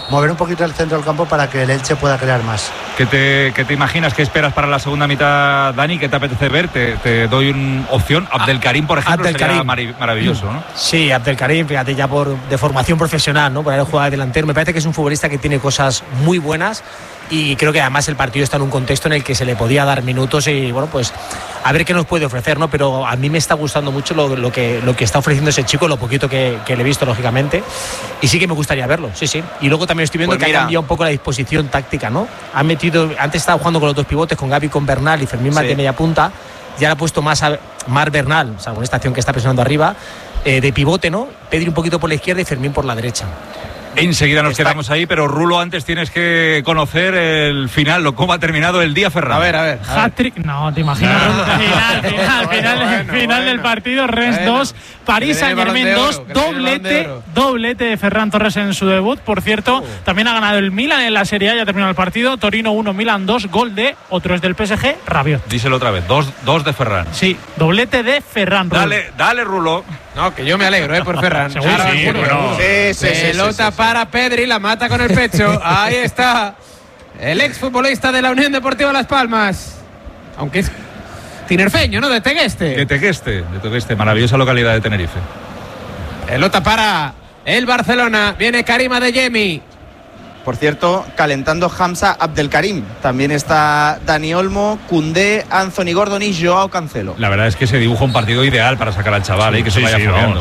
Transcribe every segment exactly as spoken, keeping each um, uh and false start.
mover un poquito el centro del campo para que el Elche pueda crear más. ¿Qué te, qué te imaginas? ¿Qué esperas para la segunda mitad, Dani? ¿Qué te apetece ver? Te, te doy una opción. Abdelkarim, por ejemplo, Abdelkarim. sería maravilloso, ¿no? Sí, Abdelkarim, fíjate, ya por de formación profesional, ¿no? Por haber jugado de delantero. Me parece que es un futbolista que tiene cosas muy buenas y creo que además el partido está en un contexto en el que se le podía dar minutos y, bueno, pues a ver qué nos puede ofrecer, ¿no? Pero a mí me está gustando mucho lo, lo, que, lo que está ofreciendo ese chico, lo poquito que, que le he visto, lógicamente, y sí que me gustaría verlo, sí, sí. Y luego también estoy viendo pues que mira, ha cambiado un poco la disposición táctica, ¿no? Ha metido, antes estaba jugando con los dos pivotes, con Gavi, con Bernal y Fermín sí. Más de media punta, ya le ha puesto más a Mar Bernal, o sea, con esta acción que está presionando arriba, eh, de pivote, ¿no? Pedri un poquito por la izquierda y Fermín por la derecha. Enseguida nos Está... quedamos ahí, pero Rulo, antes tienes que conocer el final, lo cómo ha terminado el día, Ferran. A ver, a ver. Hat-trick, no, te imaginas. No. Final, final, final, final, bueno, final bueno. del partido. Rennes bueno. dos, París Saint-Germain dos, doblete, doblete de Ferran Torres en su debut. Por cierto, uh. también ha ganado el Milan en la Serie A, ya ha terminado el partido. Torino uno, Milan dos, gol de, otro es del P S G, Rabiot. Díselo otra vez, dos, dos de Ferran. Sí, doblete de Ferran. Dale, dale, Rulo. No, que yo me alegro, ¿eh? Por Ferran. Seguro, sí, sí, bueno. sí, sí, sí, pelota sí, sí, sí. para Pedri, la mata con el pecho. Ahí está. El exfutbolista de la Unión Deportiva Las Palmas. Aunque es tinerfeño, ¿no? De Tegueste. De Tegueste, de Tegueste. Maravillosa localidad de Tenerife. Pelota para el Barcelona. Viene Karim Adeyemi. Por cierto, calentando Hamza Abdelkarim. También está Dani Olmo, Koundé, Anthony Gordon y Joao Cancelo. La verdad es que se dibuja un partido ideal para sacar al chaval y sí, eh, que sí, se vaya sí, fogueando.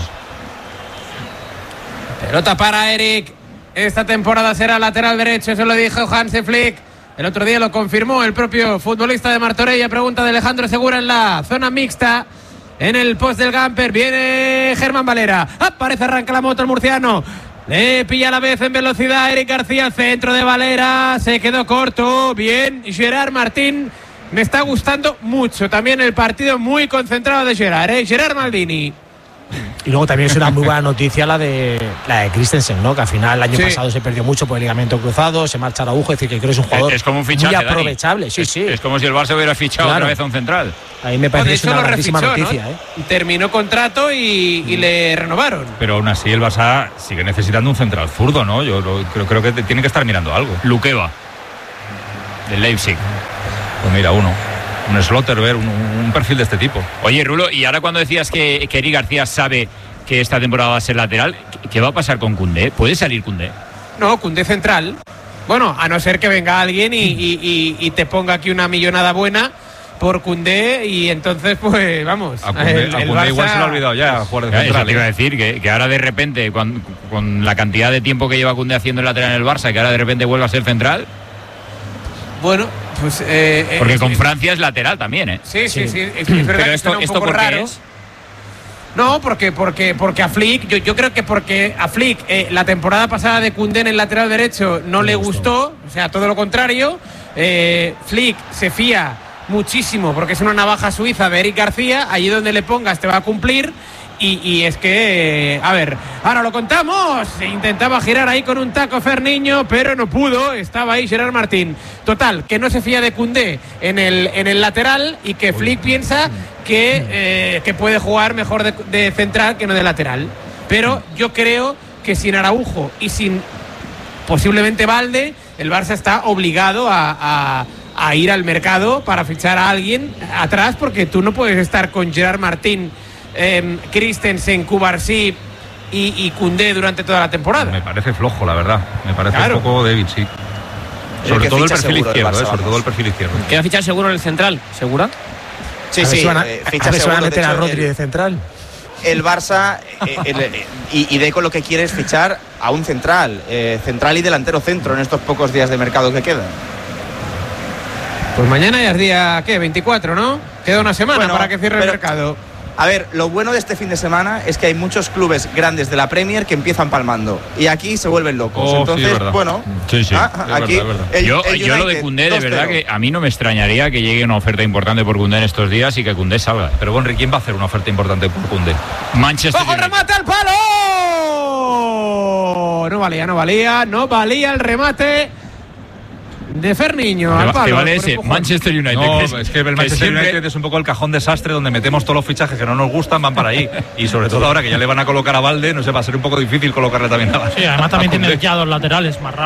Pelota para Eric. Esta temporada será lateral derecho, eso lo dijo Hansi Flick. El otro día lo confirmó el propio futbolista de Martorell. Pregunta de Alejandro Segura en la zona mixta. En el post del Gamper viene Germán Valera. Aparece, arranca la moto el murciano. Le pilla a la vez en velocidad Eric García, al centro de Valera, se quedó corto, bien, Gerard Martín, me está gustando mucho, también el partido muy concentrado de Gerard, ¿eh? Gerard Maldini. Y luego también es una muy buena noticia la de la de Christensen, ¿no? Que al final el año sí. pasado se perdió mucho por el ligamento cruzado, se marcha Araujo, es decir, que creo que es un jugador es, es como un fichaje, muy aprovechable, Dani. sí, es, sí. Es como si el Barça hubiera fichado claro. otra vez a un central. Ahí me parece que es una grandísima noticia, ¿no? ¿eh? Terminó contrato y, y le renovaron. Pero aún así el Barça sigue necesitando un central zurdo, ¿no? Yo lo, creo, creo que tiene que estar mirando algo. Luqueva, del Leipzig. Pues mira, uno. Un Slotterberg, un, un perfil de este tipo. Oye, Rulo, y ahora cuando decías que, que Eric García sabe que esta temporada va a ser lateral, ¿qué va a pasar con Koundé? ¿Puede salir Koundé? No, Koundé central. Bueno, a no ser que venga alguien y, y, y, y te ponga aquí una millonada buena por Koundé y entonces, pues, vamos. A Koundé, el, a Koundé Barça... igual se lo ha olvidado ya jugar de central. Eso te iba a decir, que, que ahora de repente, con, con la cantidad de tiempo que lleva Koundé haciendo el lateral en el Barça, que ahora de repente vuelva a ser central. Bueno, pues... Eh, Porque eh, con eh, Francia es lateral también, ¿eh? Sí, sí, sí. sí. Es, es verdad Pero que esto, un esto poco ¿por qué raro. es? No, porque, porque, porque a Flick, yo, yo creo que porque a Flick eh, la temporada pasada de Koundé en el lateral derecho no le gustó, o sea, todo lo contrario. Eh, Flick se fía muchísimo porque es una navaja suiza de Eric García, allí donde le pongas te va a cumplir. Y, y es que, eh, a ver, ahora lo contamos. Intentaba girar ahí con un taco Ferniño, pero no pudo. Estaba ahí Gerard Martín. Total, que no se fía de Koundé en el, en el lateral y que Flick piensa que, eh, que puede jugar mejor de, de central que no de lateral. Pero yo creo que sin Araujo y sin posiblemente Valde, el Barça está obligado a, a, a ir al mercado para fichar a alguien atrás, porque tú no puedes estar con Gerard Martín, Eh, Christensen, Cubarsí y, y Koundé durante toda la temporada. Me parece flojo, la verdad. Me parece claro. un poco débil, sí. Sobre el todo el perfil seguro, izquierdo, el Barça, eh, sobre todo el perfil izquierdo. ¿Queda fichar seguro en el central? ¿Segura? Sí, a sí. Van a, eh, a ficha ver si van a seguro, meter de a hecho, Rodri el, de central. El Barça eh, el, el, y, y Deco lo que quiere es fichar a un central, eh, central y delantero centro en estos pocos días de mercado que quedan. Pues mañana ya es día, ¿qué? veinticuatro, ¿no? Queda una semana bueno, para que cierre pero, el mercado. A ver, lo bueno de este fin de semana es que hay muchos clubes grandes de la Premier que empiezan palmando y aquí se vuelven locos. Oh, Entonces, sí, bueno, sí, sí. Ah, es aquí verdad, es verdad. El, yo, el yo lo de Koundé, de verdad que a mí no me extrañaría que llegue una oferta importante por Koundé en estos días y que Koundé salga. Pero bueno, ¿quién va a hacer una oferta importante por Koundé? Manchester ¡Ojo, remate al palo! No valía, no valía, no valía el remate de Ferniño al palo. Te vale ese, Manchester United. No, que es, es que el Manchester que siempre... United es un poco el cajón desastre donde metemos todos los fichajes que no nos gustan, van para ahí. Y sobre todo ahora que ya le van a colocar a Valde, no sé, va a ser un poco difícil colocarle también a Valde. Sí, además también tiene ya dos laterales más raros.